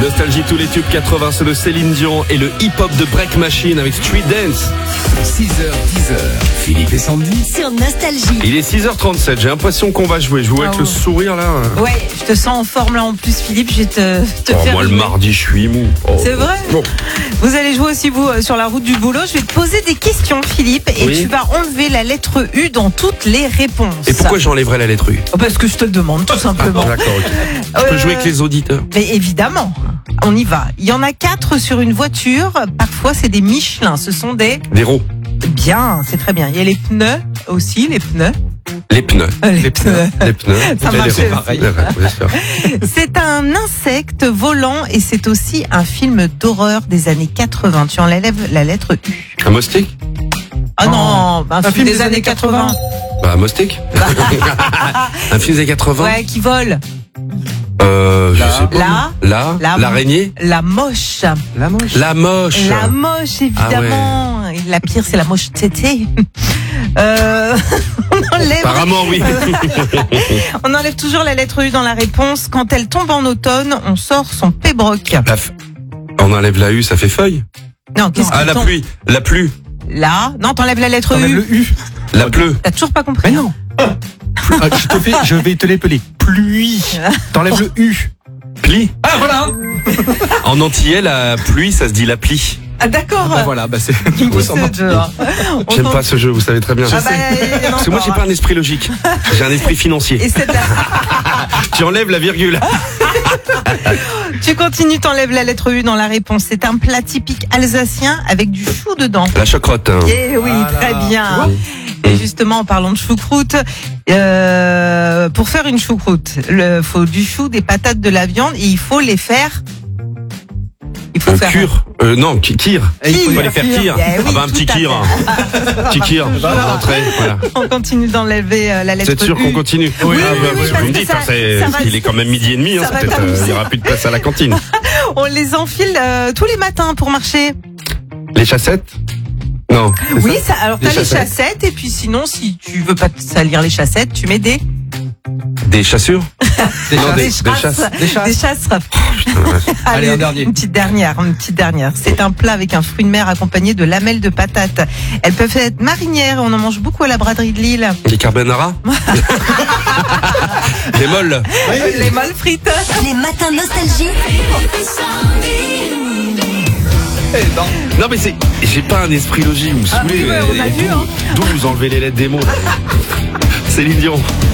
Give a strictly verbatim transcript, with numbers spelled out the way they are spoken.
Nostalgie, tous les tubes quatre-vingts, c'est de Céline Dion et le hip-hop de Break Machine avec Street Dance. six heures, dix heures, Philippe et Sandy. Sur Nostalgie. Il est six heures trente-sept, j'ai l'impression qu'on va jouer. Je joue avec Oh. le sourire là. Ouais, je te sens en forme là en plus, Philippe. Je vais te, te Oh, faire. moi le jouer. mardi, je suis mou. Oh. C'est vrai. Bon. Vous allez jouer aussi, vous, euh, sur la route du boulot. Je vais te poser des questions, Philippe, et Oui. tu vas enlever la lettre U dans toutes les réponses. Et pourquoi j'enlèverais la lettre U? Parce que je te le demande, tout simplement. D'accord, ok. Je peux Euh, jouer avec les auditeurs. Mais évidemment, on y va. Il y en a quatre sur une voiture. Parfois, c'est des Michelin. Ce sont des... Des roues. Bien, c'est très bien. Il y a les pneus aussi, les pneus. Les pneus. Les, pneus. Les pneus. Ça Et les marche roues, aussi. pareil. Ouais, bien sûr. C'est un insecte volant et c'est aussi un film d'horreur des années quatre-vingts. Tu enlèves la lettre U. Un moustique? Ah non, un, film des, années quatre-vingts. Bah, un moustique. Un film des années quatre-vingts. Ouais, qui vole. Euh, je sais pas. Là. Là. La- L'araignée. La moche. La manche. La moche. La moche, évidemment. Et la pire, c'est la moche tété. Euh, on enlève. Apparemment, oui. On enlève toujours la lettre U dans la réponse. Quand elle tombe en automne, on sort son pébroc. La f- On enlève la U, ça fait feuille. Non, qu'est-ce Ah, que la tombe pluie. La pluie. Là. Non, t'enlèves la lettre T'enlèves U. le U. La pleut. T'as toujours pas compris. Mais non. Ah, je, te fais, je vais te l'épeler. Pluie. T'enlèves le U. Plie. Ah voilà. En antillais, la pluie, ça se dit la plie. Ah, d'accord. Bah voilà, bah c'est. Qui Ouais, ce jeu, hein. On J'aime s'en- pas ce jeu, vous savez très bien. Ah bah, il y en a Parce que moi, j'ai encore, pas un esprit logique. J'ai un esprit Et financier. c'est Tu enlèves la virgule. Tu continues, t'enlèves la lettre U dans la réponse. C'est un plat typique alsacien avec du chou dedans. La chocrotte. hein. Eh oui, Voilà. très Tu bien. vois Et justement, en parlant de choucroute, euh, pour faire une choucroute, il faut du chou, des patates, de la viande, et il faut les faire. Il faut Un faire. cure. Euh, non, qui kir. Et il Il faut faut les les faire Kir. kir. Eh oui, Ah bah, un tout petit à kir. Petit kir. Rentrez. Voilà. On continue d'enlever euh, la lettre Vous êtes sûr U. qu'on continue? Oui, Ah, oui, bah, oui, parce que parce vous me que dites, ça- hein, c'est- ça va- il est quand même midi et demi, hein, ça ça va peut-être, t'amuser. euh, il y aura plus de place à la cantine. On les enfile euh, tous les matins pour marcher. Les chaussettes? Non. c'est Oui, ça ça, alors Les t'as les chaussettes. chaussettes, et puis sinon, si tu veux pas te salir les chaussettes, tu mets des Des chassures? Des Non, chasses. des- des chasses. chasses. Des chasses. Des chasses. Allez, un dernier. Une petite dernière, une petite dernière. C'est un plat avec un fruit de mer accompagné de lamelles de patates. Elles peuvent être marinières, on en mange beaucoup à la braderie de Lille. Des carbonara? Des molles? Les molles frites. Les matins Nostalgie. Non mais c'est, j'ai pas un esprit logique, vous me saoulez. oui, ouais, on a Et vu, d'où- hein. D'où vous enlevez les lettres des mots? Céline Dion.